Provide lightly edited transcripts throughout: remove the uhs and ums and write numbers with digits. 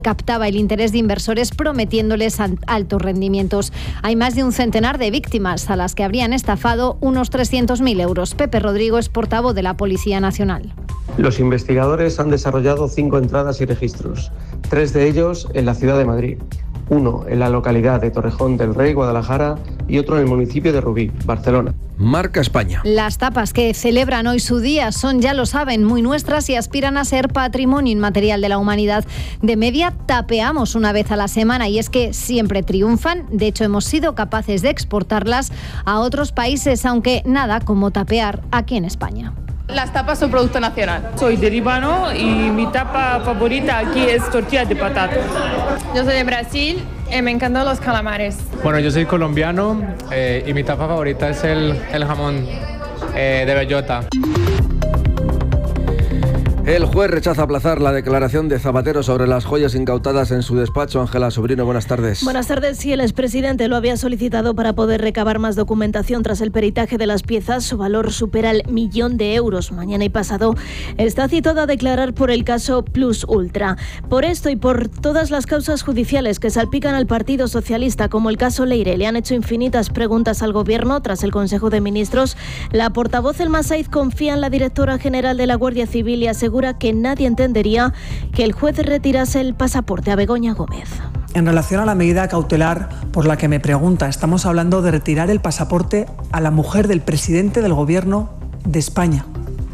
captaba el interés de inversores prometiéndoles altos rendimientos. Hay más de un centenar de víctimas a las que habrían estafado unos 300.000 euros. Pepe Rodrigo es portavoz de la Policía Nacional. Los investigadores han desarrollado 5 entradas y registros, 3 de ellos en la ciudad de Madrid, 1 en la localidad de Torrejón del Rey, Guadalajara, y otro en el municipio de Rubí, Barcelona. Marca España. Las tapas que celebran hoy su día son, ya lo saben, muy nuestras y aspiran a ser patrimonio inmaterial de la humanidad. De media tapeamos una vez a la semana y es que siempre triunfan. De hecho, hemos sido capaces de exportarlas a otros países, aunque nada como tapear aquí en España. Las tapas son producto nacional. Soy de Líbano y mi tapa favorita aquí es tortilla de patata. Yo soy de Brasil y me encantan los calamares. Bueno, yo soy colombiano y mi tapa favorita es el jamón de bellota. El juez rechaza aplazar la declaración de Zapatero sobre las joyas incautadas en su despacho. Ángela Sobrino, buenas tardes. Buenas tardes. Sí, el expresidente lo había solicitado para poder recabar más documentación tras el peritaje de las piezas. Su valor supera el 1.000.000 de euros. Mañana y pasado está citado a declarar por el caso Plus Ultra. Por esto y por todas las causas judiciales que salpican al Partido Socialista, como el caso Leire, le han hecho infinitas preguntas al Gobierno tras el Consejo de Ministros. La portavoz Elma Saiz confía en la directora general de la Guardia Civil y asegura que nadie entendería que el juez retirase el pasaporte a Begoña Gómez. En relación a la medida cautelar por la que me pregunta, estamos hablando de retirar el pasaporte a la mujer del presidente del Gobierno de España.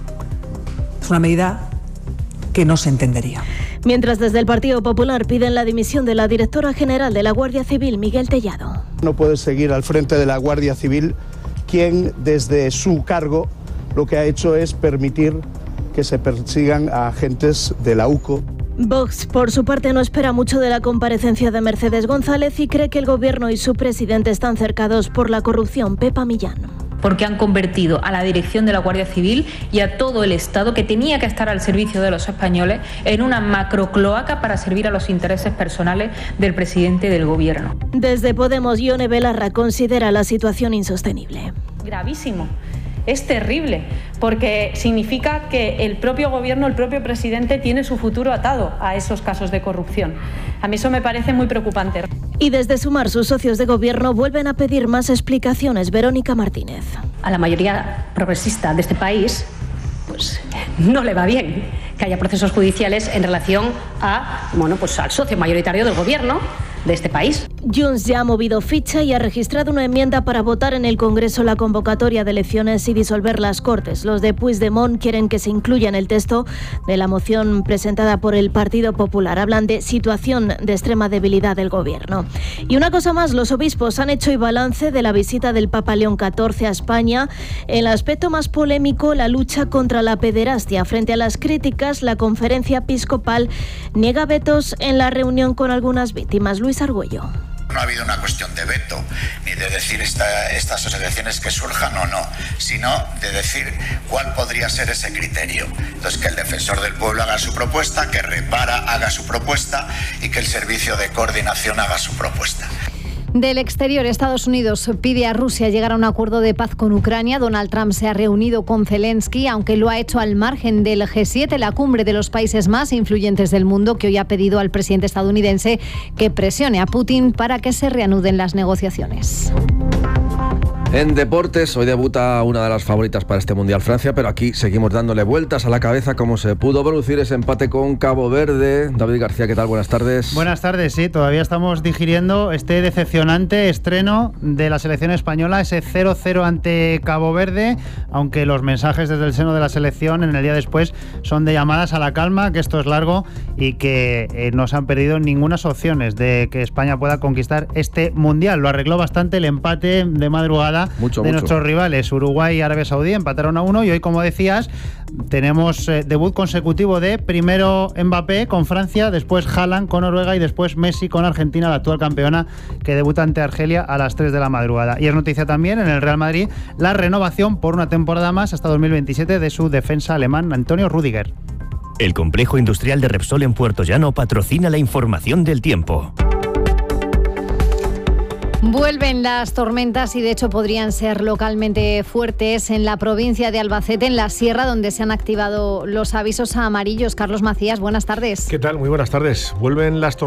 Es una medida que no se entendería. Mientras desde el Partido Popular piden la dimisión de la directora general de la Guardia Civil, Miguel Tellado. No puede seguir al frente de la Guardia Civil quien desde su cargo lo que ha hecho es permitir que se persigan a agentes de la UCO. Vox, por su parte, no espera mucho de la comparecencia de Mercedes González y cree que el Gobierno y su presidente están cercados por la corrupción. Pepa Millán. Porque han convertido a la dirección de la Guardia Civil y a todo el Estado, que tenía que estar al servicio de los españoles, en una macrocloaca para servir a los intereses personales del presidente del Gobierno. Desde Podemos, Ione Belarra considera la situación insostenible. Gravísimo. Es terrible, porque significa que el propio Gobierno, el propio presidente, tiene su futuro atado a esos casos de corrupción. A mí eso me parece muy preocupante. Y desde Sumar, sus socios de Gobierno vuelven a pedir más explicaciones. Verónica Martínez. A la mayoría progresista de este país, pues no le va bien que haya procesos judiciales en relación a, al socio mayoritario del Gobierno de este país. Junts ya ha movido ficha y ha registrado una enmienda para votar en el Congreso la convocatoria de elecciones y disolver las Cortes. Los de Puigdemont quieren que se incluya en el texto de la moción presentada por el Partido Popular. Hablan de situación de extrema debilidad del Gobierno. Y una cosa más, los obispos han hecho hoy balance de la visita del Papa León XIV a España. El aspecto más polémico, la lucha contra la pederastia. Frente a las críticas, la conferencia episcopal niega vetos en la reunión con algunas víctimas. Luis Argüello. No ha habido una cuestión de veto, ni de decir estas elecciones que surjan o no, sino de decir cuál podría ser ese criterio. Entonces, que el defensor del pueblo haga su propuesta, que Repara haga su propuesta y que el servicio de coordinación haga su propuesta. Del exterior, Estados Unidos pide a Rusia llegar a un acuerdo de paz con Ucrania. Donald Trump se ha reunido con Zelensky, aunque lo ha hecho al margen del G7, la cumbre de los países más influyentes del mundo, que hoy ha pedido al presidente estadounidense que presione a Putin para que se reanuden las negociaciones. En deportes, hoy debuta una de las favoritas para este Mundial, Francia, pero aquí seguimos dándole vueltas a la cabeza cómo se pudo producir ese empate con Cabo Verde. David García, ¿qué tal? Buenas tardes. Buenas tardes, sí, todavía estamos digiriendo este decepcionante estreno de la selección española, ese 0-0 ante Cabo Verde, aunque los mensajes desde el seno de la selección en el día después son de llamadas a la calma, que esto es largo y que no se han perdido ninguna opciones de que España pueda conquistar este Mundial. Lo arregló bastante el empate de madrugada nuestros rivales, Uruguay y Arabia Saudí, empataron 1-1 y hoy, como decías, tenemos debut consecutivo de primero Mbappé con Francia, después Haaland con Noruega y después Messi con Argentina, la actual campeona, que debuta ante Argelia a las 3 de la madrugada. Y es noticia también en el Real Madrid la renovación por una temporada más hasta 2027 de su defensa alemán Antonio Rüdiger. El complejo industrial de Repsol en Puertollano patrocina la información del tiempo. Vuelven las tormentas y de hecho podrían ser localmente fuertes en la provincia de Albacete, en la sierra, donde se han activado los avisos amarillos. Carlos Macías, buenas tardes. ¿Qué tal? Muy buenas tardes. Vuelven las tormentas